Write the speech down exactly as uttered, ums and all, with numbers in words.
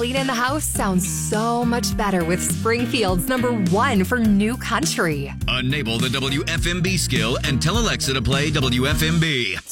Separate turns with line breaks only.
cleaning the house sounds so much better with Springfield's number one for new country.
Enable the W F M B skill and tell Alexa to play W F M B.